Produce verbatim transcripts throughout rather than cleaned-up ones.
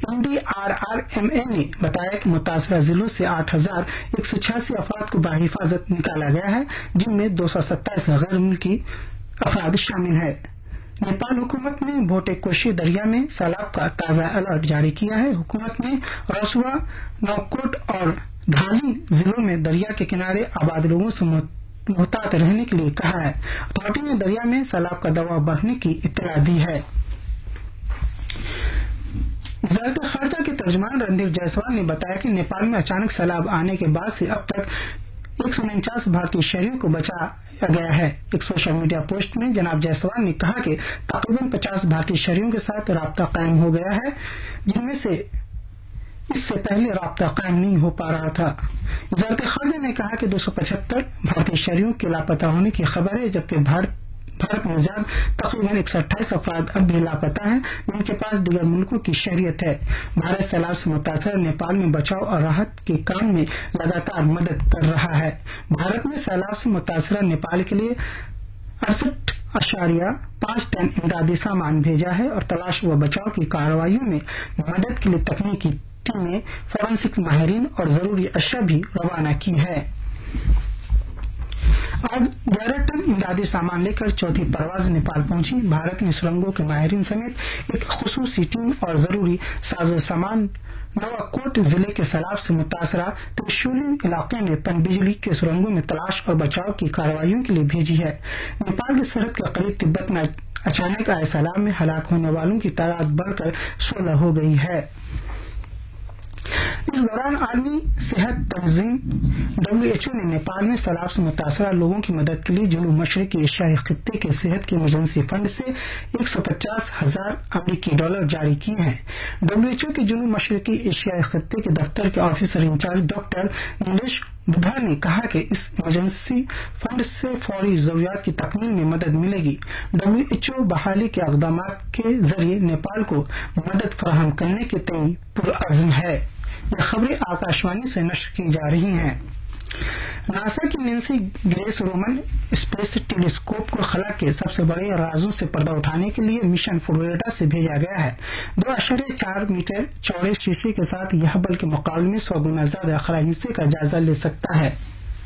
M D R R M A ने बताया कि मुतासरा जिलों से आठ हजार एक सौ छियासी अफराद को बाहिफाजत निकाला गया है, जिनमें दो सौ सत्ताईस गैर मुल्की अफराद शामिल है। नेपाल हुकूमत ने भोटे कोशी दरिया में सैलाब का ताजा अलर्ट जारी किया है। हुकूमत ने रसुआ, नौकोट और धाली जिलों में दरिया के किनारे आबाद लोगों से मुहतात रहने के लिए कहा है। अथॉरिटी ने दरिया में सैलाब का दबाव बढ़ने की इत्तला दी है। वजारत खारजा के तर्जुमान रणदीप जायसवाल ने बताया कि नेपाल में अचानक सैलाब आने के बाद से अब तक एक सौ उनचास भारतीय शहरियों को बचाया गया है। एक सोशल मीडिया पोस्ट में जनाब जायसवाल ने कहा कि तकरीबन पचास भारतीय शहरियों के साथ राब्ता कायम हो गया है, जिनमें से इससे पहले राब्ता कायम नहीं हो पा रहा था। वजारत खारजा ने कहा कि दो सौ पचहत्तर भारतीय शहरियों के लापता होने की खबर है, जबकि भारत भारत में ज्यादा तकरीबन एक सौ अट्ठाईस अफराद अब भी लापता हैं, जिनके पास दीगर मुल्कों की शहरियत है। भारत सैलाब से मुतासर नेपाल में बचाव और राहत के काम में लगातार मदद कर रहा है। भारत ने सैलाब से मुतासर नेपाल के लिए अड़सठ अशारिया पांच टन इमदादी सामान भेजा है और तलाश व बचाव की कार्रवाइयों में मदद के लिए तकनीकी टीमें, फोरेंसिक माहिरीन और जरूरी अशिया भी रवाना की है। आज ग्यारह टन इमदादी सामान लेकर चौथी परवाज नेपाल पहुंची। भारत ने सुरंगों के माहिरीन समेत एक खुसूसी टीम और जरूरी साजो सामान नवाकोट जिले के सैलाब से मुतासरा त्रिशूली इलाके में पनबिजली के सुरंगों में तलाश और बचाव की कार्रवाइयों के लिए भेजी है। नेपाल की सरहद के करीब तिब्बत में अचानक आए सैलाब में हलाक होने वालों की तादाद बढ़कर सोलह हो गई है। इस दौरान आलमी सेहत तंजीम डब्ल्यू एच ओ ने नेपाल में सैलाब से मुतासरा लोगों की मदद के लिए जनूब मशरकी एशियाई खित्ते के सेहत के इमरजेंसी फंड से एक सौ पचास हजार अमरीकी डॉलर जारी किए हैं। डब्ल्यू एच ओ के जनूब मशरकी एशियाई खित्ते के दफ्तर के ऑफिसर इंचार्ज डॉक्टर नीलेश बुधा ने कहा कि इस इमरजेंसी फंड से फौरी जरूरियात की तकमील में मदद मिलेगी। डब्ल्यू एच ओ बहाली के इकदाम के जरिए नेपाल को मदद फराहम करने के तय पुरअज़्म है। ये खबरें आकाशवाणी से नश्र की जा रही हैं। नासा की Nancy grace Roman space telescope को खला के सबसे बड़े राजों से पर्दा उठाने के लिए मिशन फ्लोरिडा से भेजा गया है। दो अशर्य चार मीटर चौड़े शीशे के साथ यह हबल के मुकाबले में सौ गुना ज्यादा खला हिस्से का जायजा ले सकता है।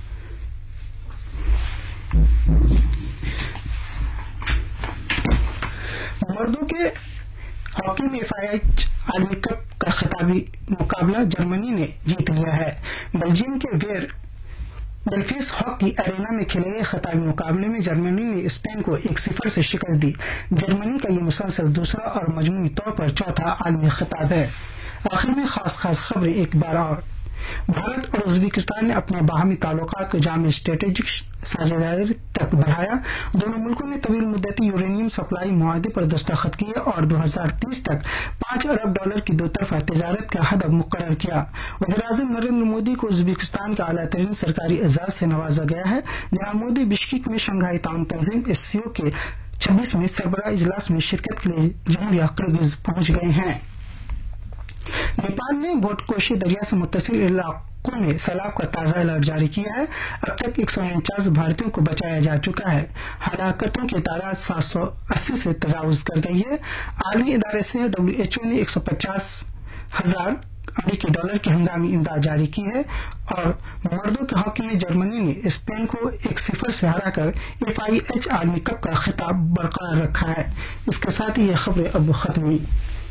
मर्दों के हॉकी में एफ आई एच आलमी कप का खिताबी मुकाबला जर्मनी ने जीत लिया है। बेल्जियम के वेर बेल्फिस हॉकी अरेना में खेले गए खिताबी मुकाबले में जर्मनी ने स्पेन को एक सिफर से शिकस्त दी। जर्मनी का ये मुसलसल दूसरा और मजमूई तौर पर चौथा आलमी खिताब है। आखिर में खास खास खबरें एक बार और। भारत और उज्बेकिस्तान ने अपने बाहमी ताल्लुकात को जामे स्ट्रेटेजिक साझेदारी तक बढ़ाया। दोनों मुल्कों ने तवील मुद्दती यूरेनियम सप्लाई मुआहदे पर दस्तखत किए और दो हजार तीस तक पांच अरब डॉलर की दो तरफा तजारत का हदफ मुकर्रर किया। वज़ीर-ए-आज़म नरेंद्र मोदी को उज्बेकिस्तान का आला तरीन सरकारी एजाज से नवाजा गया है, जहां मोदी बिश्केक में शंघाई ताउन तंजीम एस सी ओ के छब्बीसवें सरबराह इजलास में शिरकत के लिए जमहूरिया किर्गिज पहुंच गए हैं। नेपाल ने भोटकोशी दरिया से मुत्तसिल इलाकों में सैलाब का ताजा अलर्ट जारी किया है। अब तक एक सौ उनचास भारतीयों को बचाया जा चुका है। हलाकतों की तादाद सात सौ अस्सी से तजावुज कर गई है। आलमी इदारे से डब्ल्यू एच ओ ने एक सौ पचास हजार अमरीकी डॉलर की हंगामी इमदाद जारी की है और मर्दों के हॉकी में जर्मनी ने स्पेन को एक सिफर से हराकर एफ आई एच आलमी कप का खिताब बरकरार रखा है। इसके साथ ही ये खबरें अब खत्म हुई।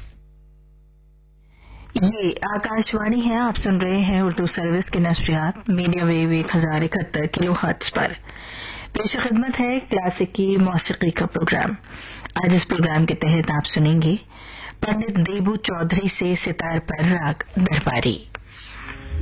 ये आकाशवाणी है, आप सुन रहे हैं उर्दू सर्विस के नशरियात मीडिया वेव एक हजार इकहत्तर किलो हर्ट्ज पर। पेश खिदमत है क्लासिकी मौसीकी का प्रोग्राम। आज इस प्रोग्राम के तहत आप सुनेंगे पंडित देबू चौधरी से सितार पर राग दरबारी।